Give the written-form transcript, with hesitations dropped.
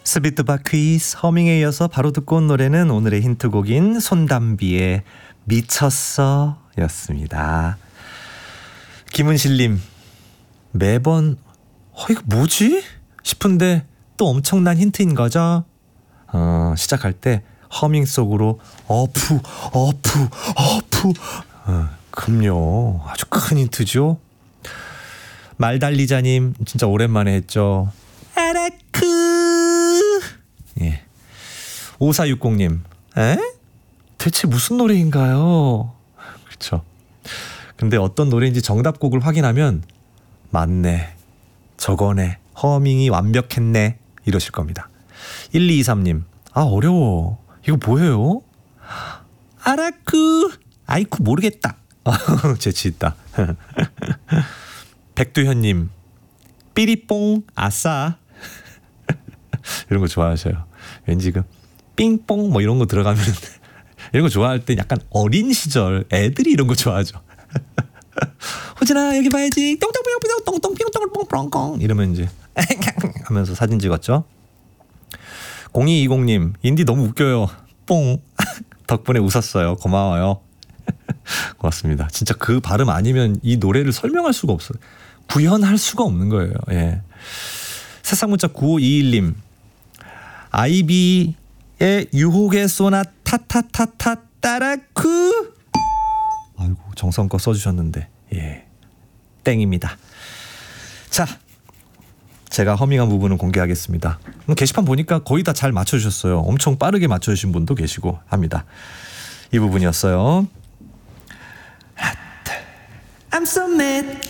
스비트바 퀴즈 허밍에 이어서 바로 듣고 온 노래는 오늘의 힌트곡인 손담비의 미쳤어 였습니다. 김은실님, 매번 이거 뭐지? 싶은데 또 엄청난 힌트인 거죠? 시작할 때 허밍 속으로 어프 그럼요, 아주 큰 힌트죠. 말달리자님, 진짜 오랜만에 했죠. 아라크. 예. 5460님, 대체 무슨 노래인가요? 그렇죠. 근데 어떤 노래인지 정답곡을 확인하면 맞네, 저거네, 허밍이 완벽했네 이러실 겁니다. 1223님, 어려워, 이거 뭐예요? 아라크. 아이쿠 모르겠다. 재치있다. 백두현님, 삐리뽕 아싸. 이런 거 좋아하셔요. 왠지 그 삥뽕 뭐 이런 거 들어가면 이런 거 좋아할 때 약간 어린 시절 애들이 이런 거 좋아하죠. 호진아 여기 봐야지, 똥똥뿅뿅똥똥뿅똥뽕뽕 이러면 이제 하면서 사진 찍었죠. 0220님, 인디 너무 웃겨요. 뽕. 덕분에 웃었어요. 고마워요. 고맙습니다. 진짜 그 발음 아니면 이 노래를 설명할 수가 없어요. 구현할 수가 없는 거예요. 예. 세상문자 9521님, 아이비의 유혹의 소나타 타타타 따라쿠. 아이고, 정성껏 써주셨는데 예, 땡입니다. 자, 제가 허밍한 부분은 공개하겠습니다. 게시판 보니까 거의 다 잘 맞춰주셨어요. 엄청 빠르게 맞춰주신 분도 계시고 합니다. 이 부분이었어요. I'm so mad.